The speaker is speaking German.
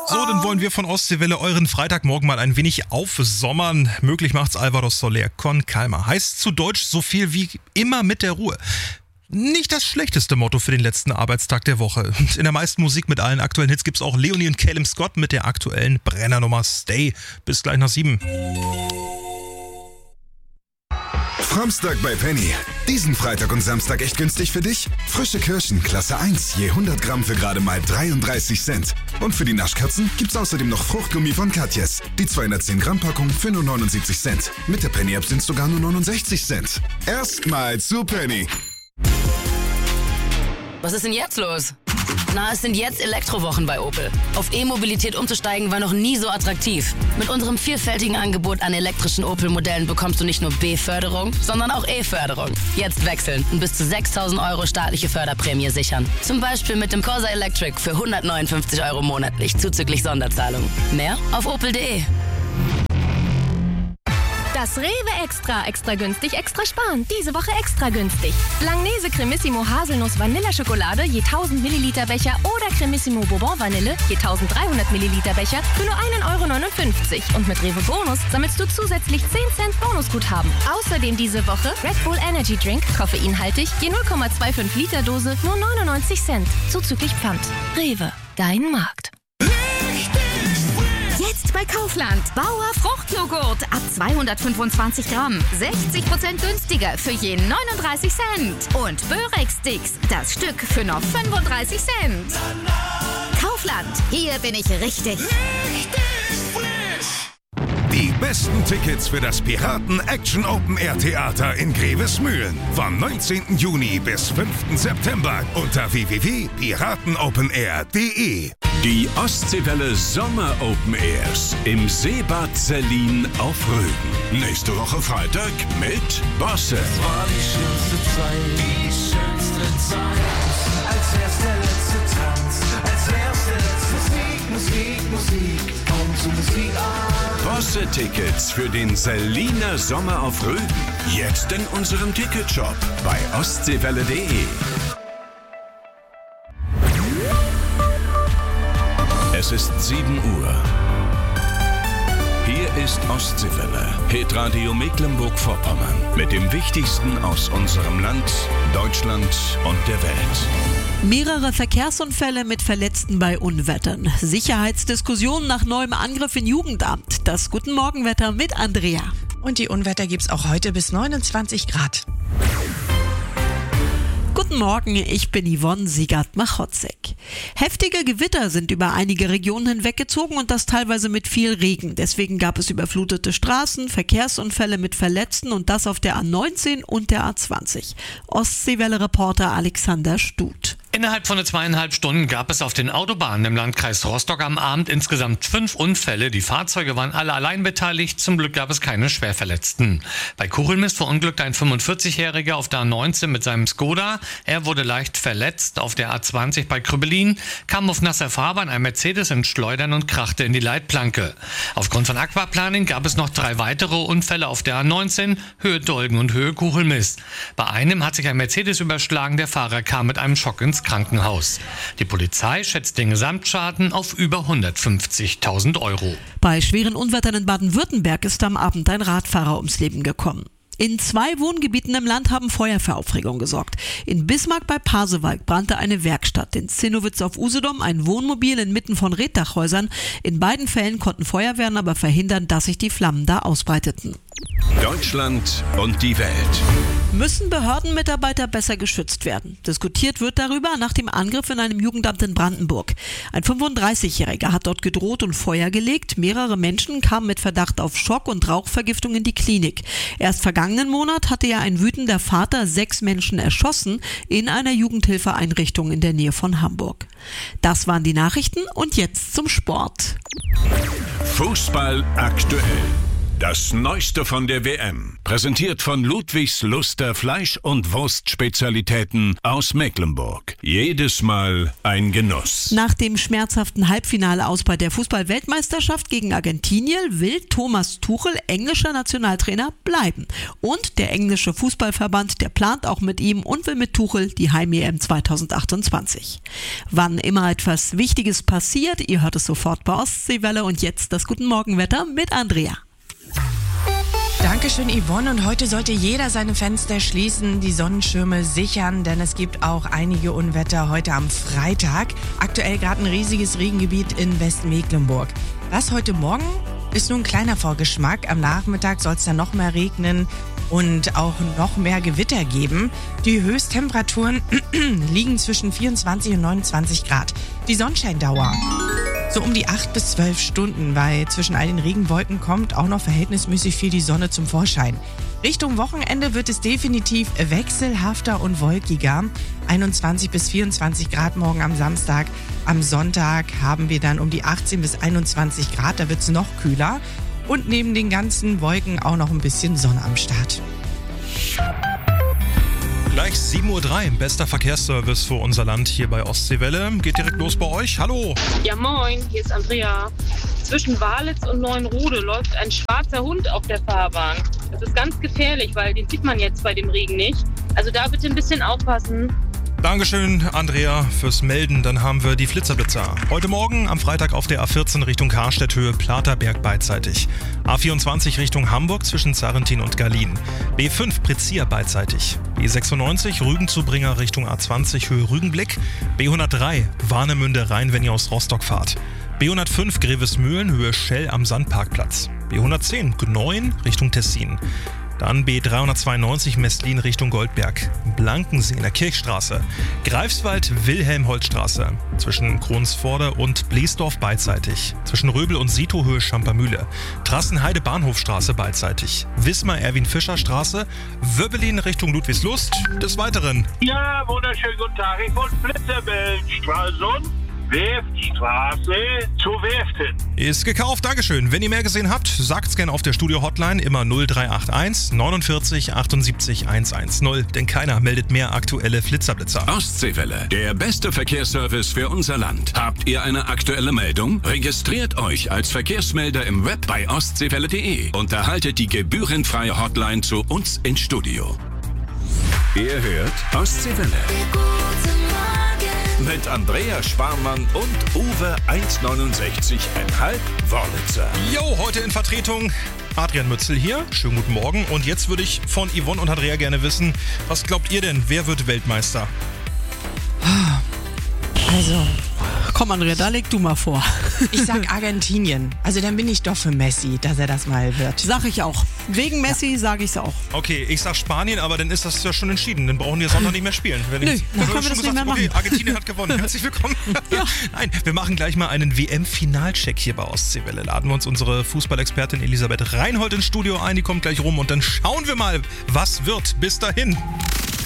So, dann wollen wir von Ostseewelle euren Freitagmorgen mal ein wenig aufsommern. Möglich macht's Alvaro Soler con Calma. Heißt zu Deutsch so viel wie immer mit der Ruhe. Nicht das schlechteste Motto für den letzten Arbeitstag der Woche. Und in der meisten Musik mit allen aktuellen Hits gibt's auch Leonie und Calum Scott mit der aktuellen Brennernummer Stay. Bis gleich nach 7. Framstag bei Penny. Diesen Freitag und Samstag echt günstig für dich? Frische Kirschen, Klasse 1, je 100 Gramm für gerade mal 33 Cent. Und für die Naschkatzen gibt's außerdem noch Fruchtgummi von Katjes. Die 210 Gramm Packung für nur 79 Cent. Mit der Penny-App sind's sogar nur 69 Cent. Erstmal zu Penny. Was ist denn jetzt los? Na, es sind jetzt Elektrowochen bei Opel. Auf E-Mobilität umzusteigen war noch nie so attraktiv. Mit unserem vielfältigen Angebot an elektrischen Opel-Modellen bekommst du nicht nur B-Förderung, sondern auch E-Förderung. Jetzt wechseln und bis zu 6.000 € staatliche Förderprämie sichern. Zum Beispiel mit dem Corsa Electric für 159 € monatlich, zuzüglich Sonderzahlung. Mehr auf opel.de. Das Rewe Extra günstig, extra sparen. Diese Woche extra günstig. Langnese Cremissimo Haselnuss Vanilleschokolade je 1000 Milliliter Becher oder Cremissimo Bourbon Vanille je 1300 Milliliter Becher für nur 1,59 €. Und mit Rewe Bonus sammelst du zusätzlich 10 Cent Bonusguthaben. Außerdem diese Woche Red Bull Energy Drink, koffeinhaltig, je 0,25 Liter Dose, nur 99 Cent. Zuzüglich Pfand. Rewe, dein Markt. Jetzt bei Kaufland. Bauer Fruchtjoghurt ab 225 Gramm. 60% günstiger für je 39 Cent. Und Börek-Sticks, das Stück für nur 35 Cent. Kaufland, hier bin ich richtig. Die besten Tickets für das Piraten Action Open Air Theater in Grevesmühlen. Vom 19. Juni bis 5. September unter www.piratenopenair.de. Die Ostseewelle Sommer Open Airs im Seebad Sellin auf Rügen. Nächste Woche Freitag mit Bosse. Das war die schönste Zeit, als wär's der letzte Tanz, als wär's der letzte Musik, komm zu Musikabend. Bosse-Tickets für den Selliner Sommer auf Rügen. Jetzt in unserem Ticketshop bei ostseewelle.de. Es ist 7 Uhr. Hier ist Ostseewelle, Hitradio Mecklenburg-Vorpommern. Mit dem Wichtigsten aus unserem Land, Deutschland und der Welt. Mehrere Verkehrsunfälle mit Verletzten bei Unwettern. Sicherheitsdiskussionen nach neuem Angriff in Jugendamt. Das Guten Morgenwetter mit Andrea. Und die Unwetter gibt's auch heute bis 29 Grad. Guten Morgen, ich bin Yvonne Siegert-Machotzek. Heftige Gewitter sind über einige Regionen hinweggezogen und das teilweise mit viel Regen. Deswegen gab es überflutete Straßen, Verkehrsunfälle mit Verletzten und das auf der A19 und der A20. Ostseewelle-Reporter Alexander Stut. Innerhalb von 2,5 Stunden gab es auf den Autobahnen im Landkreis Rostock am Abend insgesamt 5 Unfälle. Die Fahrzeuge waren alle allein beteiligt. Zum Glück gab es keine Schwerverletzten. Bei Kuchelmis verunglückte ein 45-Jähriger auf der A19 mit seinem Skoda. Er wurde leicht verletzt. Auf der A20 bei Krüppelin kam auf nasser Fahrbahn ein Mercedes ins Schleudern und krachte in die Leitplanke. Aufgrund von Aquaplaning gab es noch 3 weitere Unfälle auf der A19, Höhe Dolgen und Höhe Kuchelmis. Bei einem hat sich ein Mercedes überschlagen. Der Fahrer kam mit einem Schock ins Krankenhaus. Die Polizei schätzt den Gesamtschaden auf über 150.000 €. Bei schweren Unwettern in Baden-Württemberg ist am Abend ein Radfahrer ums Leben gekommen. In 2 Wohngebieten im Land haben Feuer für Aufregung gesorgt. In Bismarck bei Pasewalk brannte eine Werkstatt, in Zinnowitz auf Usedom ein Wohnmobil inmitten von Reetdachhäusern. In beiden Fällen konnten Feuerwehren aber verhindern, dass sich die Flammen da ausbreiteten. Deutschland und die Welt. Müssen Behördenmitarbeiter besser geschützt werden? Diskutiert wird darüber nach dem Angriff in einem Jugendamt in Brandenburg. Ein 35-Jähriger hat dort gedroht und Feuer gelegt. Mehrere Menschen kamen mit Verdacht auf Schock- und Rauchvergiftung in die Klinik. Erst vergangenen Monat hatte ja ein wütender Vater 6 Menschen erschossen in einer Jugendhilfeeinrichtung in der Nähe von Hamburg. Das waren die Nachrichten und jetzt zum Sport. Fußball aktuell. Das Neueste von der WM. Präsentiert von Ludwigs Luster Fleisch- und Wurstspezialitäten aus Mecklenburg. Jedes Mal ein Genuss. Nach dem schmerzhaften Halbfinale aus bei der Fußball-Weltmeisterschaft gegen Argentinien will Thomas Tuchel englischer Nationaltrainer bleiben. Und der englische Fußballverband, der plant auch mit ihm und will mit Tuchel die Heim-EM 2028. Wann immer etwas Wichtiges passiert, ihr hört es sofort bei Ostseewelle und jetzt das Guten Morgenwetter mit Andrea. Dankeschön, Yvonne. Und heute sollte jeder seine Fenster schließen, die Sonnenschirme sichern, denn es gibt auch einige Unwetter heute am Freitag. Aktuell gerade ein riesiges Regengebiet in Westmecklenburg. Das heute Morgen ist nur ein kleiner Vorgeschmack. Am Nachmittag soll es dann noch mehr regnen und auch noch mehr Gewitter geben. Die Höchsttemperaturen liegen zwischen 24 und 29 Grad. Die Sonnenscheindauer so um die 8 bis 12 Stunden, weil zwischen all den Regenwolken kommt auch noch verhältnismäßig viel die Sonne zum Vorschein. Richtung Wochenende wird es definitiv wechselhafter und wolkiger. 21 bis 24 Grad morgen am Samstag. Am Sonntag haben wir dann um die 18 bis 21 Grad, da wird es noch kühler. Und neben den ganzen Wolken auch noch ein bisschen Sonne am Start. Gleich 7:03 Uhr, bester Verkehrsservice für unser Land hier bei Ostseewelle. Geht direkt los bei euch. Hallo. Ja moin, hier ist Andrea. Zwischen Walitz und Neuenrode läuft ein schwarzer Hund auf der Fahrbahn. Das ist ganz gefährlich, weil den sieht man jetzt bei dem Regen nicht. Also da bitte ein bisschen aufpassen. Dankeschön, Andrea, fürs Melden. Dann haben wir die Blitzerblitzer. Heute Morgen am Freitag auf der A14 Richtung Karstedt Höhe Platerberg beidseitig. A24 Richtung Hamburg zwischen Zarrentin und Gallien. B5 Prezir beidseitig. B96 Rügen-Zubringer Richtung A20 Höhe Rügenblick. B103 Warnemünde Rhein, wenn ihr aus Rostock fahrt. B105 Grevesmühlen Höhe Schell am Sandparkplatz. B110 Gneuen Richtung Tessin. Dann B392 Mestlin Richtung Goldberg, Blankensee in der Kirchstraße, Greifswald Wilhelm-Holtstraße, zwischen Kronsvorder und Bliesdorf beidseitig, zwischen Röbel und Sito Höhe Schampermühle, Trassenheide Bahnhofstraße beidseitig, Wismar Erwin-Fischer-Straße, Wöbbelin Richtung Ludwigslust, des Weiteren. Ja, wunderschönen guten Tag, ich wollte Blitzerbild, Stralsund. Werftstraße zu Werften. Ist gekauft, Dankeschön. Wenn ihr mehr gesehen habt, sagt's gerne auf der Studio-Hotline, immer 0381 49 78 110, denn keiner meldet mehr aktuelle Flitzerblitzer. Ostseewelle, der beste Verkehrsservice für unser Land. Habt ihr eine aktuelle Meldung? Registriert euch als Verkehrsmelder im Web bei ostseewelle.de und erhaltet die gebührenfreie Hotline zu uns ins Studio. Ihr hört Ostseewelle. Mit Andrea Sparmann und Uwe 1,69,5 Wörlitzer. Jo, heute in Vertretung Adrian Mützel hier. Schönen guten Morgen. Und jetzt würde ich von Yvonne und Andrea gerne wissen, was glaubt ihr denn, wer wird Weltmeister? Also, komm Andrea, da leg du mal vor. Ich sag Argentinien. Also dann bin ich doch für Messi, dass er das mal wird. Sag ich auch. Wegen Messi sage ich es auch. Okay, ich sag Spanien, aber dann ist das ja schon entschieden. Dann brauchen wir Sonntag nicht mehr spielen. Nö, dann können wir das nicht mehr machen. Okay, Argentinien hat gewonnen. Herzlich willkommen. Ja. Nein, wir machen gleich mal einen WM-Finalcheck hier bei Ostseewelle. Laden wir uns unsere Fußballexpertin Elisabeth Reinhold ins Studio ein. Die kommt gleich rum und dann schauen wir mal, was wird. Bis dahin.